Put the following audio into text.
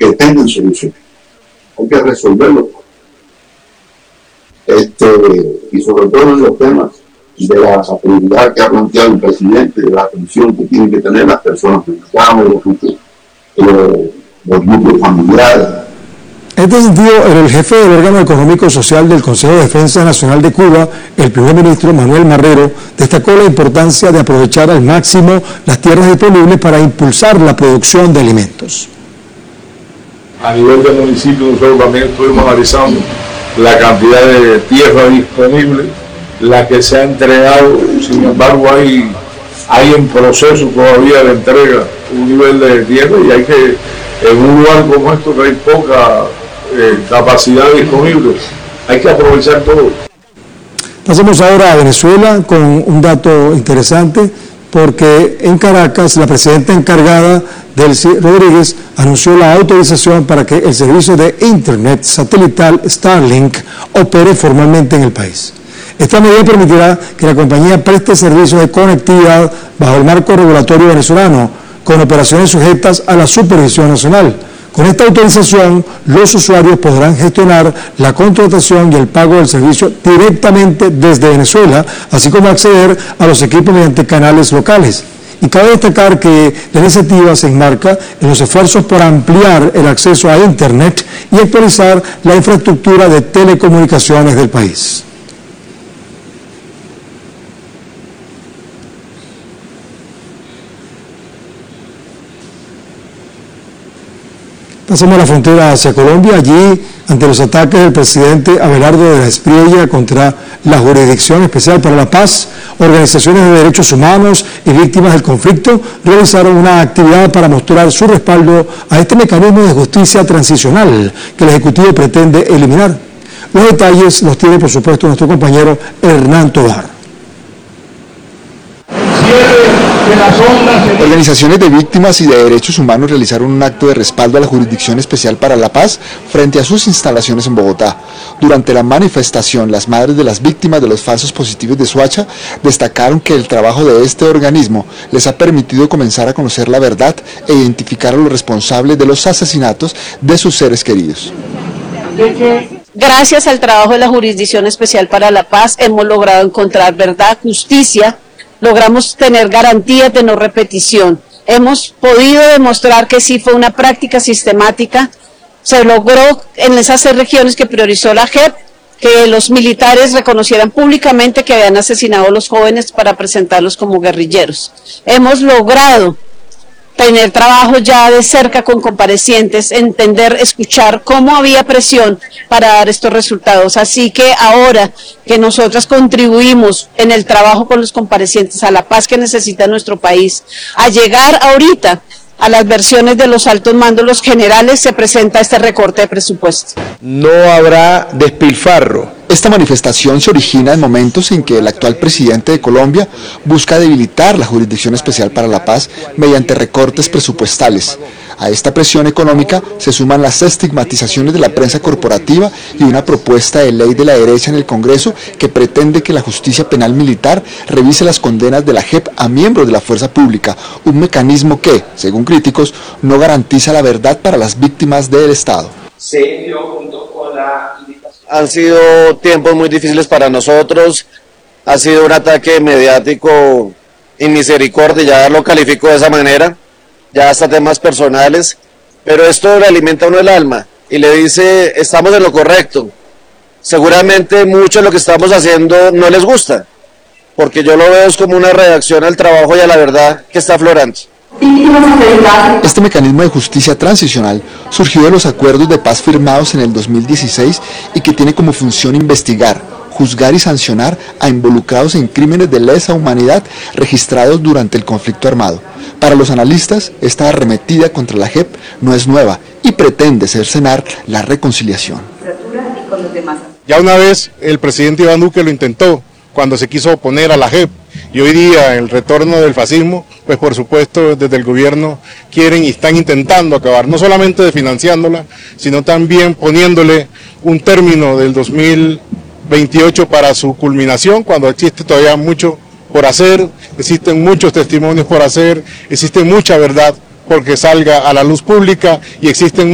que tengan solución. Hay que resolverlo. Y sobre todo en los temas de la prioridad que ha planteado el presidente, de la atención que tienen que tener las personas en el campo, los grupos familiares. En este sentido, el jefe del órgano económico social del Consejo de Defensa Nacional de Cuba, el primer ministro Manuel Marrero, destacó la importancia de aprovechar al máximo las tierras disponibles para impulsar la producción de alimentos. A nivel del municipio, nosotros también estuvimos analizando la cantidad de tierra disponible, la que se ha entregado. Sin embargo, hay en proceso todavía de entrega un nivel de tierra, y hay que, en un lugar como esto que hay poca capacidad disponible, hay que aprovechar todo. Pasamos ahora a Venezuela con un dato interesante, porque en Caracas la presidenta encargada, Delcy Rodríguez, anunció la autorización para que el servicio de internet satelital Starlink opere formalmente en el país. Esta medida permitirá que la compañía preste servicios de conectividad bajo el marco regulatorio venezolano, con operaciones sujetas a la supervisión nacional. Con esta autorización, los usuarios podrán gestionar la contratación y el pago del servicio directamente desde Venezuela, así como acceder a los equipos mediante canales locales. Y cabe destacar que la iniciativa se enmarca en los esfuerzos por ampliar el acceso a Internet y actualizar la infraestructura de telecomunicaciones del país. Pasamos la frontera hacia Colombia. Allí, ante los ataques del presidente Abelardo de la Espriella contra la Jurisdicción Especial para la Paz, organizaciones de derechos humanos y víctimas del conflicto realizaron una actividad para mostrar su respaldo a este mecanismo de justicia transicional que el Ejecutivo pretende eliminar. Los detalles los tiene, por supuesto, nuestro compañero Hernán Tovar. Organizaciones de víctimas y de derechos humanos realizaron un acto de respaldo a la Jurisdicción Especial para la Paz frente a sus instalaciones en Bogotá. Durante la manifestación, las madres de las víctimas de los falsos positivos de Soacha destacaron que el trabajo de este organismo les ha permitido comenzar a conocer la verdad e identificar a los responsables de los asesinatos de sus seres queridos. Gracias al trabajo de la Jurisdicción Especial para la Paz hemos logrado encontrar verdad, justicia, logramos tener garantías de no repetición. Hemos podido demostrar que sí fue una práctica sistemática. Se logró en esas regiones que priorizó la JEP, que los militares reconocieran públicamente que habían asesinado a los jóvenes para presentarlos como guerrilleros. Hemos logrado tener trabajo ya de cerca con comparecientes, entender, escuchar cómo había presión para dar estos resultados. Así que ahora que nosotras contribuimos en el trabajo con los comparecientes a la paz que necesita nuestro país, a llegar ahorita a las versiones de los altos mandos, los generales, se presenta este recorte de presupuesto. No habrá despilfarro. Esta manifestación se origina en momentos en que el actual presidente de Colombia busca debilitar la Jurisdicción Especial para la Paz mediante recortes presupuestales. A esta presión económica se suman las estigmatizaciones de la prensa corporativa y una propuesta de ley de la derecha en el Congreso que pretende que la justicia penal militar revise las condenas de la JEP a miembros de la fuerza pública, un mecanismo que, según críticos, no garantiza la verdad para las víctimas del Estado. Han sido tiempos muy difíciles para nosotros, ha sido un ataque mediático inmisericordia, ya lo califico de esa manera, ya hasta temas personales, pero esto le alimenta a uno el alma y le dice, estamos en lo correcto. Seguramente mucho de lo que estamos haciendo no les gusta, porque yo lo veo como una reacción al trabajo y a la verdad que está aflorando. Este mecanismo de justicia transicional surgió de los acuerdos de paz firmados en el 2016 y que tiene como función investigar, juzgar y sancionar a involucrados en crímenes de lesa humanidad registrados durante el conflicto armado. Para los analistas, esta arremetida contra la JEP no es nueva y pretende cercenar la reconciliación. Ya una vez el presidente Iván Duque lo intentó cuando se quiso oponer a la JEP, y hoy día el retorno del fascismo, pues por supuesto desde el gobierno quieren y están intentando acabar, no solamente desfinanciándola, sino también poniéndole un término del 2028 para su culminación, cuando existe todavía mucho por hacer, existen muchos testimonios por hacer, existe mucha verdad porque salga a la luz pública y existen